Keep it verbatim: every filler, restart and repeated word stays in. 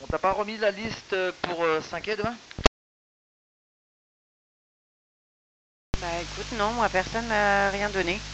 On t'a pas remis la liste pour euh, cinq quai demain? Bah écoute, non, moi personne m'a rien donné.